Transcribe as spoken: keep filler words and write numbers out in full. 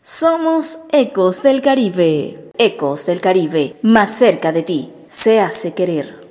Somos Ecos del Caribe. Ecos del Caribe, más cerca de ti, se hace querer.